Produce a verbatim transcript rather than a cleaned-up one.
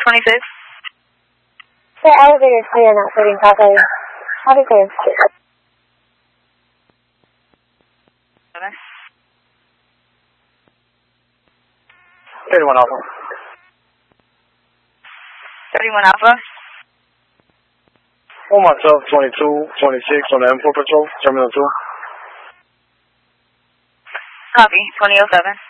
twenty-six. The elevator is clear, not fitting properly. Have a clear. Seven. thirty-one Alpha. thirty-one Alpha. On myself, twenty-two, twenty-six on the M four patrol, Terminal two. Copy, twenty oh seven.